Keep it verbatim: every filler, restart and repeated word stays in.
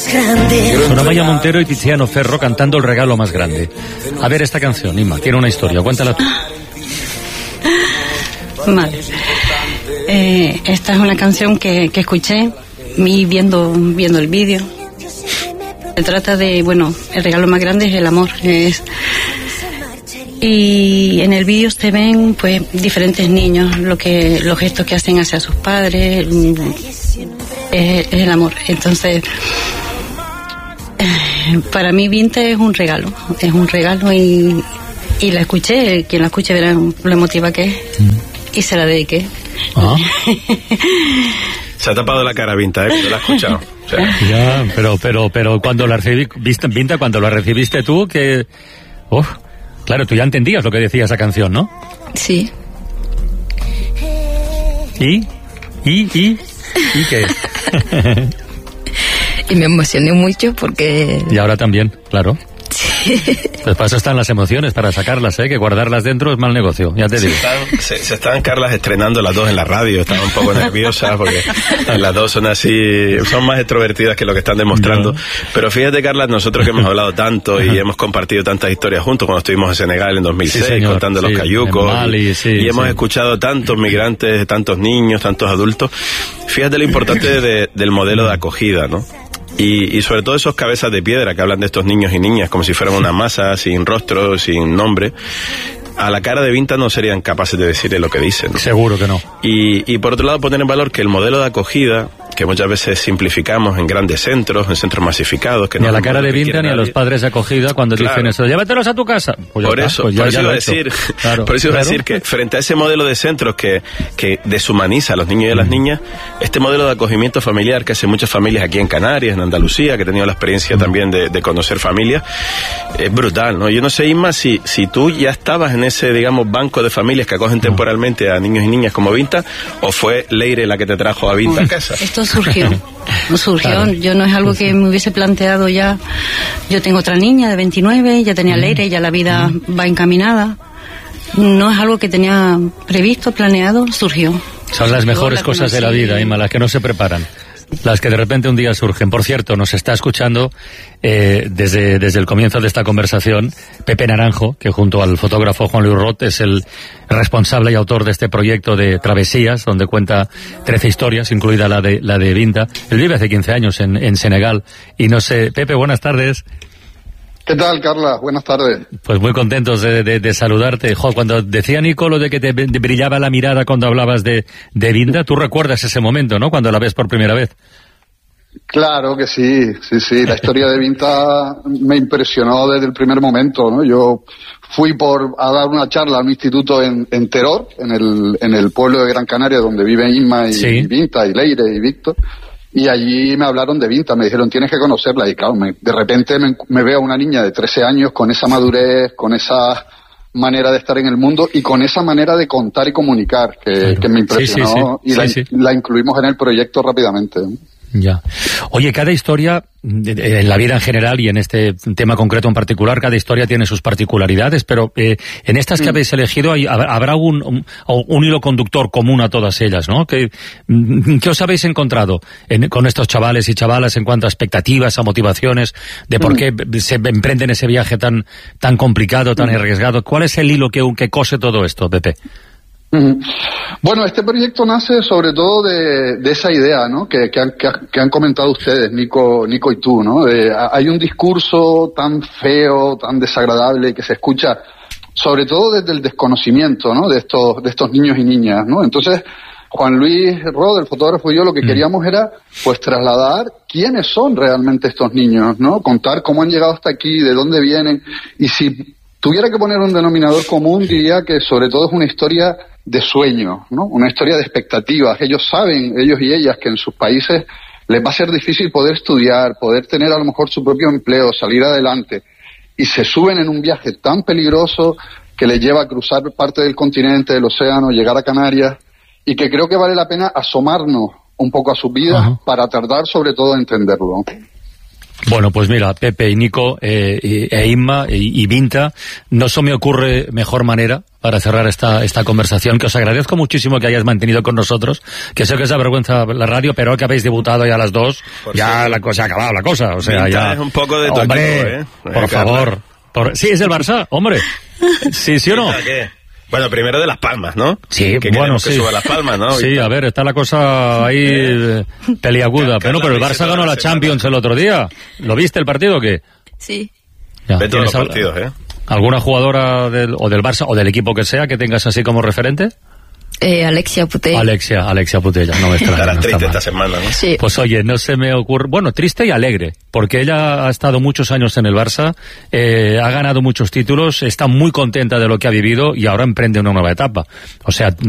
grande. Son Amaya Montero y Tiziano Ferro cantando El regalo más grande. A ver, esta canción, Inma, tiene una historia, cuéntala tú. Vale. Eh, esta es una canción que, que escuché mi viendo viendo el vídeo. Se trata de, bueno, el regalo más grande es el amor. Es, y en el vídeo se ven, pues, diferentes niños, lo que los gestos que hacen hacia sus padres, es, es el amor. Entonces, para mí Vinta es un regalo, es un regalo y, y la escuché, quien la escuche verá lo emotiva que es, mm. y se la dediqué. Ah. Se ha tapado la cara Vinta, ¿eh? ¿Lo has escuchado? O sea. Ya, pero, pero, pero cuando la recibiste, Vinta, cuando la recibiste tú, que... Uf, claro, tú ya entendías lo que decía esa canción, ¿no? Sí. ¿Y? ¿Y? ¿Y? ¿Y qué? Y me emocioné mucho porque... Y ahora también, claro. Sí. Pues para eso están las emociones, para sacarlas, ¿eh? Que guardarlas dentro es mal negocio, ya te digo. Se están, se, se están Carlas estrenando las dos en la radio, están un poco nerviosas porque las dos son así, son más extrovertidas que lo que están demostrando. No. Pero fíjate, Carlas, nosotros que hemos hablado tanto y hemos compartido tantas historias juntos cuando estuvimos en Senegal en dos mil seis, sí, contando sí, los cayucos, Mali, sí, y hemos sí. escuchado tantos migrantes, tantos niños, tantos adultos. Fíjate lo importante de, del modelo de acogida, ¿no? Y, y sobre todo esos cabezas de piedra que hablan de estos niños y niñas como si fueran una masa, sin rostro, sin nombre. A la cara de Vinta no serían capaces de decirle lo que dicen, ¿no? Seguro que no. Y, y por otro lado poner en valor que el modelo de acogida, que muchas veces simplificamos en grandes centros, en centros masificados... que ni no a la cara de Vinta ni a los padres de acogida cuando claro. dicen eso, llévatelos a tu casa. Pues por, eso, pues ya, por eso, iba a decir, claro, por eso iba a decir que frente a ese modelo de centros que, que deshumaniza a los niños y a las niñas, este modelo de acogimiento familiar que hace muchas familias aquí en Canarias, en Andalucía, que he tenido la experiencia mm. también de, de conocer familias, es brutal, ¿no? Yo no sé, Inma, si, si tú ya estabas en ese, digamos, banco de familias que acogen temporalmente a niños y niñas como Vinta, o fue Leire la que te trajo a Vinta a casa. Esto surgió, surgió, claro. Yo no es algo que me hubiese planteado ya. Yo tengo otra niña de veintinueve, ya tenía Leire, ya la vida mm. va encaminada. No es algo que tenía previsto, planeado, surgió. Son las mejores cosas de la vida, Inma, las que no se preparan. Las que de repente un día surgen. Por cierto, nos está escuchando eh, desde, desde el comienzo de esta conversación Pepe Naranjo, que junto al fotógrafo Juan Luis Rot es el responsable y autor de este proyecto de Travesías, donde cuenta trece historias, incluida la de la de Vinta. Él vive hace quince años en, en Senegal. Y no sé, Pepe, buenas tardes. ¿Qué tal, Carla? Buenas tardes. Pues muy contentos de, de, de saludarte. Jo, cuando decía Nico lo de que te brillaba la mirada cuando hablabas de, de Vinta, tú recuerdas ese momento, ¿no? Cuando la ves por primera vez. Claro que sí, sí, sí. La historia de Vinta me impresionó desde el primer momento, ¿no? Yo fui por a dar una charla a un instituto en, en Teror, en el, en el pueblo de Gran Canaria, donde viven Inma y, sí. y Vinta, y Leire y Víctor. Y allí me hablaron de Vinta, me dijeron, tienes que conocerla. Y claro, me, de repente me, me veo a una niña de trece años con esa madurez, con esa manera de estar en el mundo y con esa manera de contar y comunicar que, claro. que me impresionó. Sí, sí, sí. Y sí, la, sí. la incluimos en el proyecto rápidamente. Ya. Oye, cada historia, en la vida en general y en este tema concreto en particular, cada historia tiene sus particularidades, pero eh, en estas que mm. habéis elegido hay, habrá un, un, un hilo conductor común a todas ellas, ¿no? ¿Qué, qué os habéis encontrado en, con estos chavales y chavalas en cuanto a expectativas, a motivaciones, de por qué mm. se emprenden ese viaje tan, tan complicado, tan mm. arriesgado? ¿Cuál es el hilo que, que cose todo esto, Pepe? Bueno, este proyecto nace sobre todo de, de esa idea, ¿no? Que, que, han, que, que han comentado ustedes, Nico, Nico y tú, ¿no? De, hay un discurso tan feo, tan desagradable que se escucha, sobre todo desde el desconocimiento, ¿no? De estos, de estos niños y niñas, ¿no? Entonces, Juan Luis Rod, el fotógrafo y yo, lo que queríamos era, pues, trasladar quiénes son realmente estos niños, ¿no? Contar cómo han llegado hasta aquí, de dónde vienen, y si tuviera que poner un denominador común, diría que sobre todo es una historia de sueño, ¿no? Una historia de expectativas. Ellos saben, ellos y ellas, que en sus países les va a ser difícil poder estudiar, poder tener a lo mejor su propio empleo, salir adelante, y se suben en un viaje tan peligroso que les lleva a cruzar parte del continente, del océano, llegar a Canarias, y que creo que vale la pena asomarnos un poco a sus vidas uh-huh. para tratar sobre todo de entenderlo. Bueno, pues mira, Pepe y Nico eh, e Inma y, y Vinta, no se me ocurre mejor manera para cerrar esta esta conversación, que os agradezco muchísimo que hayáis mantenido con nosotros, que sé que os da vergüenza la radio, pero que habéis debutado ya a las dos, por ya sí. la cosa ha acabado la cosa, o sea, Vinta ya es un poco de tu hombre, equipo, ¿eh? Por eh, favor, por... sí, es del Barça, hombre, sí, sí o no. ¿Qué? Bueno, primero de Las Palmas, ¿no? Sí, que bueno, sí. que suba Las Palmas, ¿no? Sí, a ver, está la cosa ahí eh, peliaguda. Pero, pero el Barça ganó la Champions el otro día. ¿Lo viste el partido o qué? Sí. Ya, Ve todos los al... partidos, ¿eh? ¿Alguna jugadora del, o del Barça o del equipo que sea que tengas así como referente? Eh, Alexia Putella. Alexia, Alexia Putella, no me extraña. Estará no triste está esta semana, ¿no? Sí. Pues oye, no se me ocurre... Bueno, triste y alegre, porque ella ha estado muchos años en el Barça, eh, ha ganado muchos títulos, está muy contenta de lo que ha vivido y ahora emprende una nueva etapa. O sea...